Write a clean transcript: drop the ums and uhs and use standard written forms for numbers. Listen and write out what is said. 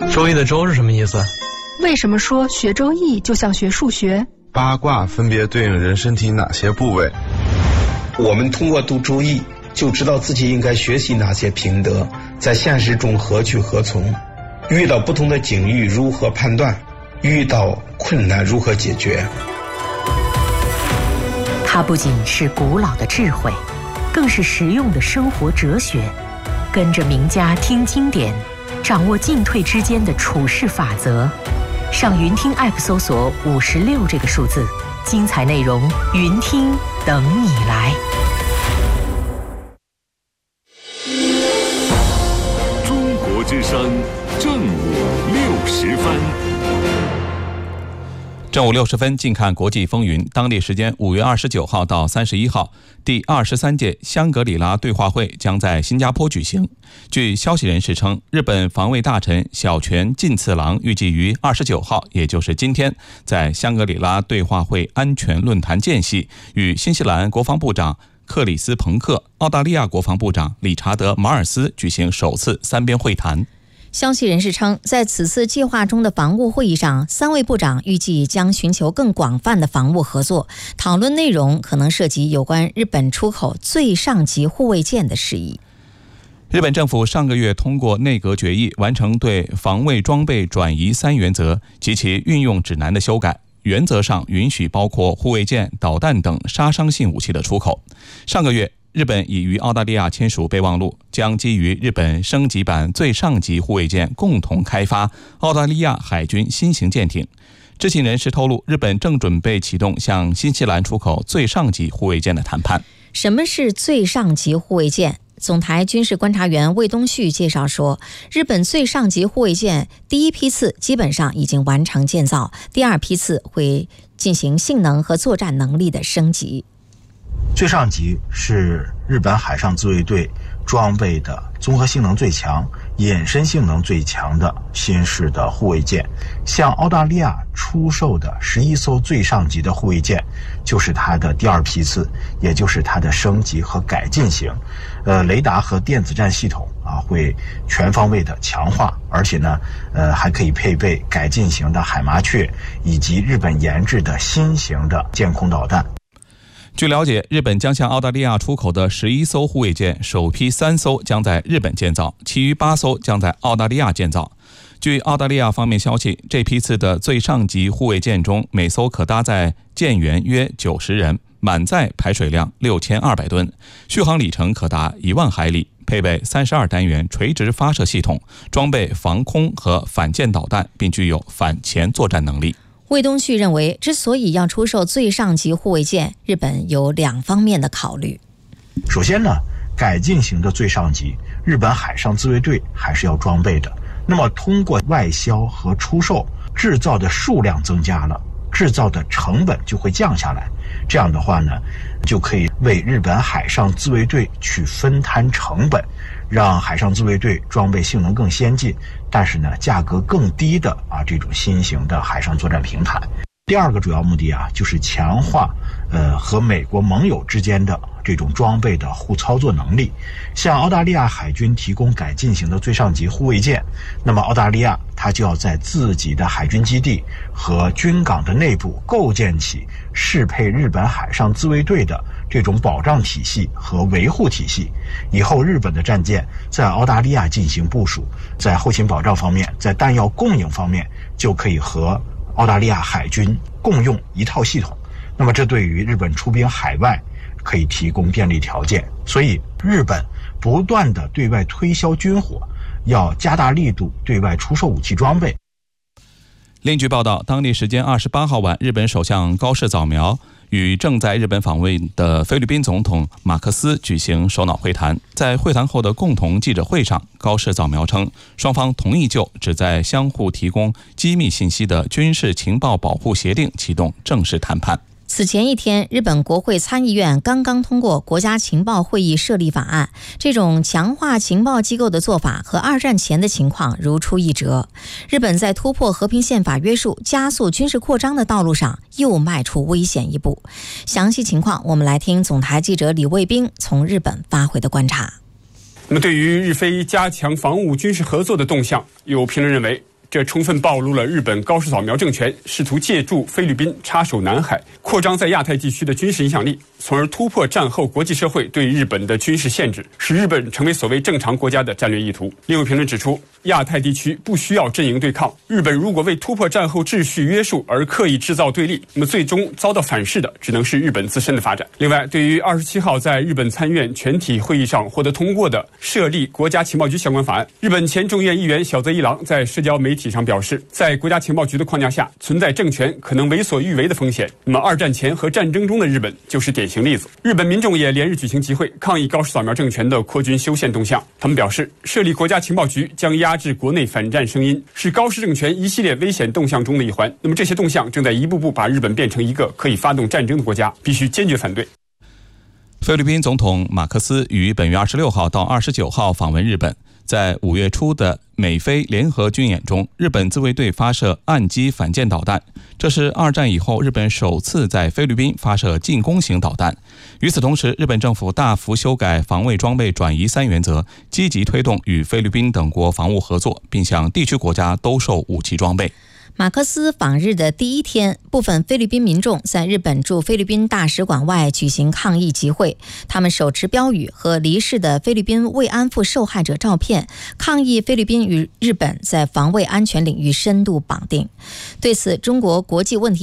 周易的周是什么意思？ 为什么说学周易就像学数学？ 八卦分别对应人身体哪些部位？ 我们通过读周易就知道自己应该学习哪些品德，在现实中何去何从，遇到不同的境遇如何判断，遇到困难如何解决。 它不仅是古老的智慧，更是实用的生活哲学。跟着名家听经典，掌握进退之间的处世法则。上云听 App 搜索56这个数字，精彩内容云听等你来。 中国之声正午60分。 正午60分，近看国际风云。当地时间5月29号到31号，第23届香格里拉对话会将在新加坡举行。据消息人士称，日本防卫大臣小泉进次郎预计于29号，也就是今天，在香格里拉对话会安全论坛间隙，与新西兰国防部长克里斯·彭克、澳大利亚国防部长理查德·马尔斯举行首次三边会谈。 消息人士称，在此次计划中的防务会议上，3位部长预计将寻求更广泛的防务合作，讨论内容可能涉及有关日本出口最上级护卫舰的事宜。 日本政府上个月通过内阁决议，完成对防卫装备转移3原则及其运用指南的修改，原则上允许包括护卫舰、导弹等杀伤性武器的出口。上个月，日本已与澳大利亚签署备忘录，将基于日本升级版最上级护卫舰共同开发澳大利亚海军新型舰艇。知情人士透露，日本正准备启动向新西兰出口最上级护卫舰的谈判。 什么是最上级护卫舰？总台军事观察员魏东旭介绍说，日本最上级护卫舰第一批次基本上已经完成建造，第2批次会进行性能和作战能力的升级。 最上级是日本海上自卫队装备的综合性能最强、隐身性能最强的新式的护卫舰。向澳大利亚出售的11艘最上级的护卫舰，就是它的第2批次，也就是它的升级和改进型。雷达和电子战系统会全方位的强化，而且呢，还可以配备改进型的海麻雀以及日本研制的新型的舰空导弹。 据了解，日本将向澳大利亚出口的11艘护卫舰，首批3艘将在日本建造，其余8艘将在澳大利亚建造。据澳大利亚方面消息，这批次的最上级护卫舰中，每艘可搭载舰员约90人，满载排水量6200吨，续航里程可达1万海里，配备32单元垂直发射系统，装备防空和反舰导弹，并具有反潜作战能力。 魏东旭认为，之所以要出售最上级护卫舰，日本有2方面的考虑。 首先呢，改进型的最上级，日本海上自卫队还是要装备的。那么通过外销和出售，制造的数量增加了，制造的成本就会降下来。这样的话呢，就可以为日本海上自卫队去分摊成本，让海上自卫队装备性能更先进，但是呢价格更低的这种新型的海上作战平台。第2个主要目的就是强化和美国盟友之间的这种装备的互操作能力。向澳大利亚海军提供改进型的最上级护卫舰，那么澳大利亚它就要在自己的海军基地和军港的内部构建起适配日本海上自卫队的这种保障体系和维护体系。以后日本的战舰在澳大利亚进行部署，在后勤保障方面，在弹药供应方面，就可以和澳大利亚海军共用一套系统。那么这对于日本出兵海外可以提供便利条件。所以日本不断的对外推销军火，要加大力度对外出售武器装备。 另据报道，当地时间28号晚，日本首相高市早苗与正在日本访问的菲律宾总统马克思举行首脑会谈。在会谈后的共同记者会上，高市早苗称，双方同意就旨在相互提供机密信息的军事情报保护协定启动正式谈判。 此前一天，日本国会参议院刚刚通过国家情报会议设立法案，这种强化情报机构的做法和2战前的情况如出一辙。日本在突破和平宪法约束、加速军事扩张的道路上又迈出危险一步。详细情况，我们来听总台记者李卫兵从日本发回的观察。 那么对于日菲加强防务军事合作的动向，有评论认为， 这充分暴露了日本高市早苗政权试图借助菲律宾插手南海，扩张在亚太地区的军事影响力，从而突破战后国际社会对日本的军事限制，使日本成为所谓正常国家的战略意图。另有评论指出，亚太地区不需要阵营对抗，日本如果为突破战后秩序约束而刻意制造对立，那么最终遭到反噬的只能是日本自身的发展。另外，对于27号在日本参院全体会议上获得通过的设立国家情报局相关法案，日本前众议院议员小泽一郎在社交媒体上表示，在国家情报局的框架下，存在政权可能为所欲为的风险。那么二战前和战争中的日本就是典型例子。日本民众也连日举行集会，抗议高市早苗政权的扩军修宪动向。他们表示，设立国家情报局将压制国内反战声音，是高市政权一系列危险动向中的一环。那么这些动向正在一步步把日本变成一个可以发动战争的国家，必须坚决反对。 菲律宾总统马克思于本月26号到29号访问日本。在5月初的美菲联合军演中，日本自卫队发射岸基反舰导弹，这是二战以后日本首次在菲律宾发射进攻型导弹。与此同时，日本政府大幅修改防卫装备转移3原则，积极推动与菲律宾等国防务合作，并向地区国家兜售武器装备。 马克思访日的第一天，部分菲律宾民众在日本驻菲律宾大使馆外举行抗议集会，他们手持标语和离世的菲律宾慰安妇受害者照片，抗议菲律宾与日本在防卫安全领域深度绑定。对此，中国国际问题